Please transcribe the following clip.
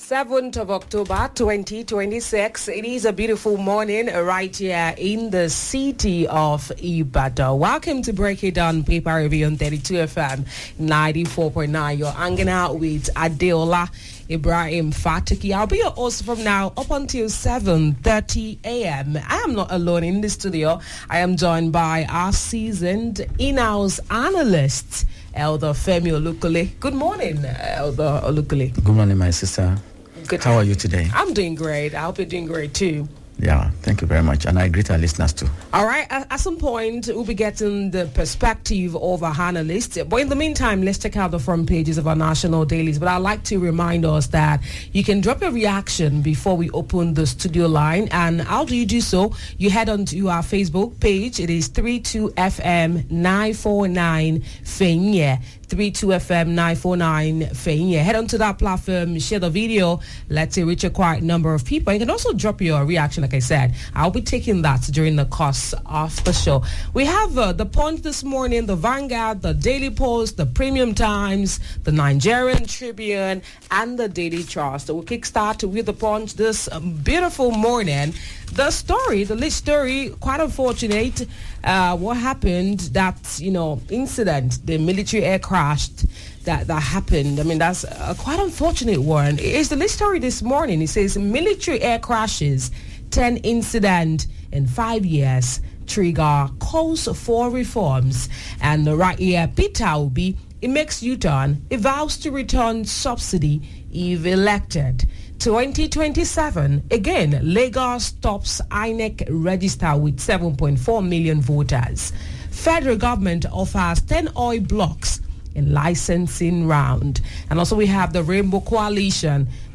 7th of October 2026. It is a beautiful morning right here in the city of Ibadan. Welcome to Break It Down Paper Review on 32 FM 94.9. You're hanging out with Adeola Ibrahim Fatiki. I'll be your host from now up until 7:30 a.m. I am not alone in the studio. I am joined by our seasoned in-house analyst, Elder Femi Olukole. Good morning, Elder Olukole. Good morning, my sister. Good. How are you today? I'm doing great. I hope you're doing great too. Yeah, thank you very much. And I greet our listeners too. All right. At some point, we'll be getting the perspective of our analysts. But in the meantime, let's check out the front pages of our national dailies. But I'd like to remind us that you can drop a reaction before we open the studio line. And how do you do so? You head on to our Facebook page. It is 32FM 949 Fenye. 32FM 949 Fenye. Head on to that platform, share the video. Let's reach a quite number of people. You can also drop your reaction. Like I said, I'll be taking that during the course of the show. We have the Punch this morning, the Vanguard, the Daily Post, the Premium Times, the Nigerian Tribune, and the Daily Trust. So we'll kickstart with the Punch this beautiful morning. The story, the lead story, quite unfortunate. What happened, that, incident, the military air crashed that happened. I mean, that's a quite unfortunate one. It's the lead story this morning. It says military air crashes, 10 incident in 5 years, trigger calls for reforms. And right here, Peter Obi, it makes U-turn, it vows to return subsidy if elected. 2027, again, Lagos tops INEC register with 7.4 million voters. Federal government offers 10 oil blocks in licensing round. And also we have the Rainbow Coalition